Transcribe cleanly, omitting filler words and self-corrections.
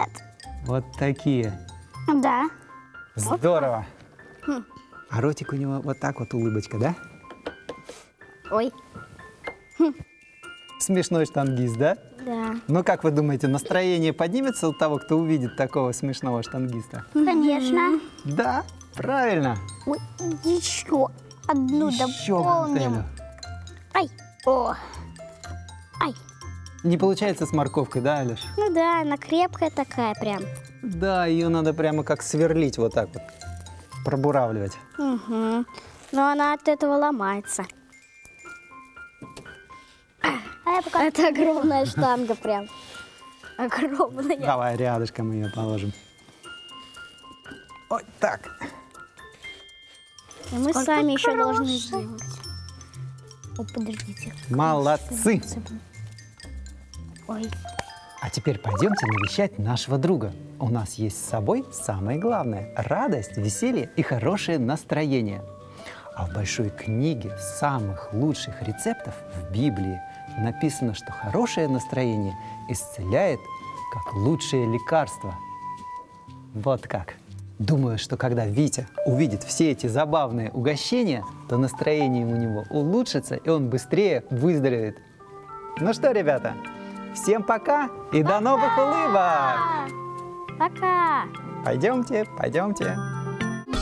Нет. Вот такие. Да. Здорово. А ротик у него вот так вот улыбочка, да? Ой. Смешной штангист, да? Да. Ну, как вы думаете, настроение поднимется у того, кто увидит такого смешного штангиста? Конечно. Да, правильно. Ой, еще одну Еще дополним. гантелю. Ай. О. Ай. Не получается с морковкой, да, Алеш? Ну да, она крепкая такая прям. Да, ее надо прямо как сверлить вот так вот, пробуравливать. Угу. Но она от этого ломается. Это огромная штанга прям. Огромная. Давай рядышком ее положим. Вот так. И мы сами еще должны сделать. О, подождите. Молодцы. Ой. А теперь пойдемте навещать нашего друга. У нас есть с собой самое главное – радость, веселье и хорошее настроение. А в большой книге самых лучших рецептов в Библии написано, что хорошее настроение исцеляет как лучшее лекарство. Вот как. Думаю, что когда Витя увидит все эти забавные угощения, то настроение у него улучшится, и он быстрее выздоровеет. Ну что, ребята, всем пока и до новых улыбок! Пока. Пойдемте, пойдемте.